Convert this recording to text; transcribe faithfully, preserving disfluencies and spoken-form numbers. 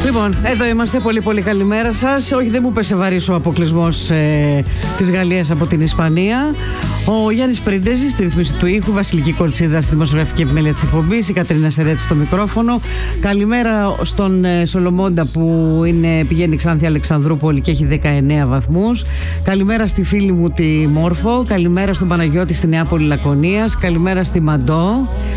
Λοιπόν, εδώ είμαστε. Πολύ πολύ καλημέρα σας. Όχι, δεν μου πέσε βαρύς ο αποκλεισμός ε, της Γαλλίας από την Ισπανία. Ο Γιάννης Πρίντεζης στη ρυθμίση του ήχου, Βασιλική Κολτσίδα στη δημοσιογραφική επιμέλεια της εκπομπής, η Κατερίνα Σερέτη στο μικρόφωνο. Καλημέρα στον ε, Σολομόντα που είναι, πηγαίνει Ξάνθη Αλεξανδρούπολη και έχει δεκαεννέα βαθμούς. Καλημέρα στη φίλη μου τη Μόρφο. Καλημέρα στον Παναγιώτη στη Νεάπολη Λακωνίας. Καλημέρα στη Μαντό.